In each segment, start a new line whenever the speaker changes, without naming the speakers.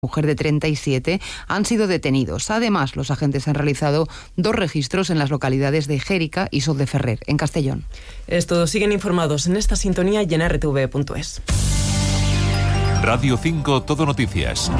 mujer de 37, han sido detenidos. Además, los agentes han realizado 2 registros en las localidades de Jérica y Sot de Ferrer, en Castellón.
Estos siguen informados en esta sintonía y en rtv.es.
Radio 5 Todo Noticias.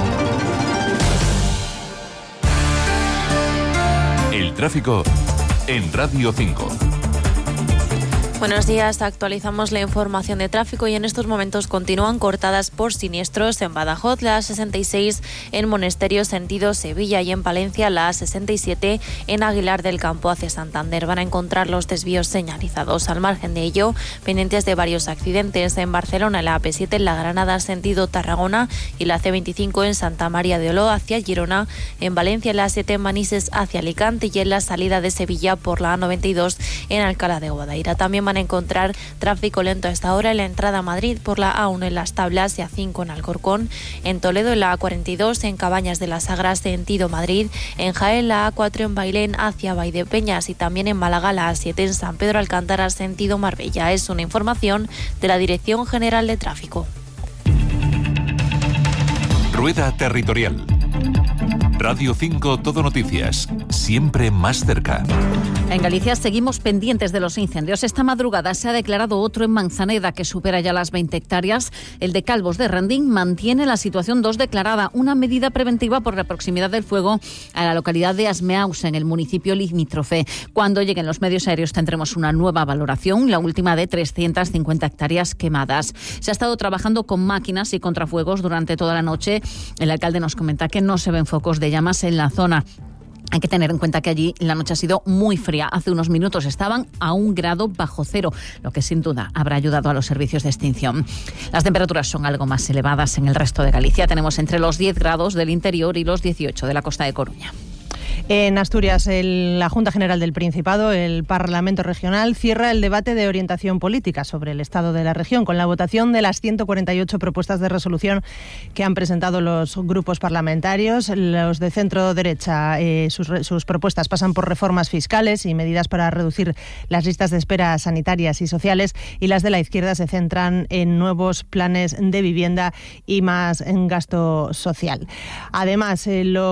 El tráfico en Radio 5.
Buenos días, actualizamos la información de tráfico y en estos momentos continúan cortadas por siniestros en Badajoz, la A66 en Monesterio sentido Sevilla y en Palencia la A67 en Aguilar del Campo hacia Santander. Van a encontrar los desvíos señalizados. Al margen de ello, pendientes de varios accidentes en Barcelona, la AP7 en La Granada sentido Tarragona y la C25 en Santa María de Oló hacia Girona, en Valencia la A7 en Manises hacia Alicante y en la salida de Sevilla por la A92 en Alcalá de Guadaira. También van a encontrar tráfico lento a esta hora en la entrada a Madrid por la A1 en Las Tablas y A5 en Alcorcón, en Toledo en la A42 en Cabañas de la Sagra sentido Madrid, en Jaén la A4 en Bailén hacia Valdepeñas y también en Málaga la A7 en San Pedro Alcántara sentido Marbella. Es una información de la Dirección General de Tráfico.
Rueda territorial. Radio 5 Todo Noticias, siempre más cerca.
En Galicia seguimos pendientes de los incendios. Esta madrugada se ha declarado otro en Manzaneda que supera ya las 20 hectáreas. El de Calvos de Randín mantiene la situación 2 declarada, una medida preventiva por la proximidad del fuego a la localidad de Asmeaus, en el municipio limítrofe. Cuando lleguen los medios aéreos tendremos una nueva valoración, la última de 350 hectáreas quemadas. Se ha estado trabajando con máquinas y contrafuegos durante toda la noche. El alcalde nos comenta que no se ven focos de llamas en la zona. Hay que tener en cuenta que allí la noche ha sido muy fría. Hace unos minutos estaban a 1 grado bajo cero, lo que sin duda habrá ayudado a los servicios de extinción. Las temperaturas son algo más elevadas en el resto de Galicia. Tenemos entre los 10 grados del interior y los 18 de la costa de Coruña.
En Asturias, la Junta General del Principado, el Parlamento Regional, cierra el debate de orientación política sobre el estado de la región con la votación de las 148 propuestas de resolución que han presentado los grupos parlamentarios. Los de centro-derecha, sus propuestas pasan por reformas fiscales y medidas para reducir las listas de espera sanitarias y sociales, y las de la izquierda se centran en nuevos planes de vivienda y más en gasto social. Además,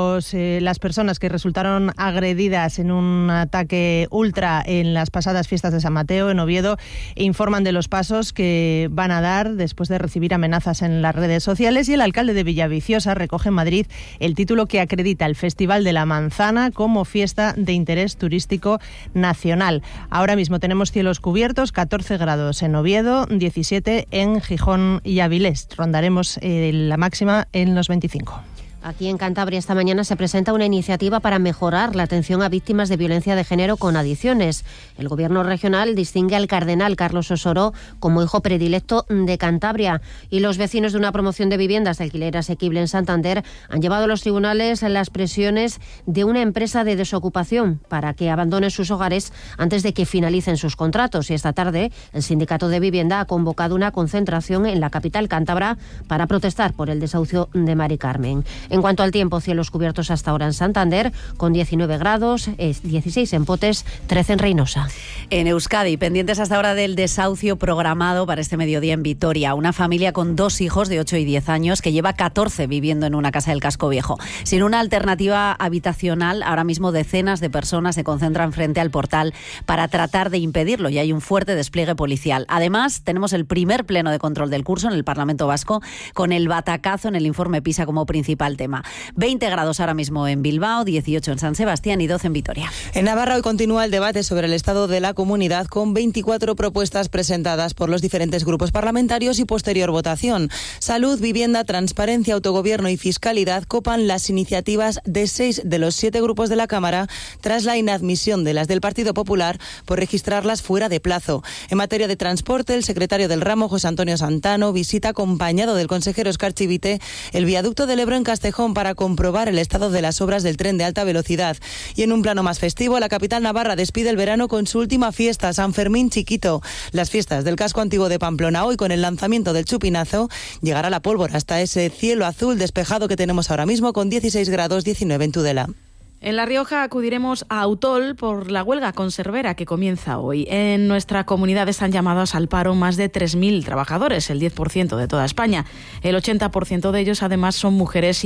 las personas que resultaron agredidas en un ataque ultra en las pasadas fiestas de San Mateo en Oviedo informan de los pasos que van a dar después de recibir amenazas en las redes sociales, y el alcalde de Villaviciosa recoge en Madrid el título que acredita el Festival de la Manzana como fiesta de interés turístico nacional. Ahora mismo tenemos cielos cubiertos, 14 grados en Oviedo, 17 en Gijón y Avilés. Rondaremos la máxima en los 25.
Aquí en Cantabria esta mañana se presenta una iniciativa para mejorar la atención a víctimas de violencia de género con adicciones. El Gobierno regional distingue al cardenal Carlos Osoro como hijo predilecto de Cantabria, y los vecinos de una promoción de viviendas de alquiler asequible en Santander han llevado a los tribunales las presiones de una empresa de desocupación para que abandonen sus hogares antes de que finalicen sus contratos. Y esta tarde el Sindicato de Vivienda ha convocado una concentración en la capital cántabra para protestar por el desahucio de Mari Carmen. En cuanto al tiempo, cielos cubiertos hasta ahora en Santander, con 19 grados, 16 en Potes, 13 en Reynosa.
En Euskadi, pendientes hasta ahora del desahucio programado para este mediodía en Vitoria. Una familia con 2 hijos de 8 y 10 años que lleva 14 viviendo en una casa del Casco Viejo. Sin una alternativa habitacional, ahora mismo decenas de personas se concentran frente al portal para tratar de impedirlo, y hay un fuerte despliegue policial. Además, tenemos el primer pleno de control del curso en el Parlamento Vasco, con el batacazo en el informe PISA como principal tema. 20 grados ahora mismo en Bilbao, 18 en San Sebastián y 12 en Vitoria.
En Navarra hoy continúa el debate sobre el estado de la comunidad, con 24 propuestas presentadas por los diferentes grupos parlamentarios y posterior votación. Salud, vivienda, transparencia, autogobierno y fiscalidad copan las iniciativas de 6 de los 7 grupos de la Cámara, tras la inadmisión de las del Partido Popular por registrarlas fuera de plazo. En materia de transporte, el secretario del ramo, José Antonio Santano, visita acompañado del consejero Óscar Chivite el viaducto del Ebro en Castejón para comprobar el estado de las obras del tren de alta velocidad. Y en un plano más festivo, la capital navarra despide el verano con su última fiesta, San Fermín Chiquito. Las fiestas del casco antiguo de Pamplona, hoy con el lanzamiento del chupinazo, llegará la pólvora hasta ese cielo azul despejado que tenemos ahora mismo, con 16 grados, 19 en Tudela.
En La Rioja acudiremos a Autol por la huelga conservera que comienza hoy. En nuestra comunidad están llamados al paro más de 3.000 trabajadores, el 10% de toda España. El 80% de ellos además son mujeres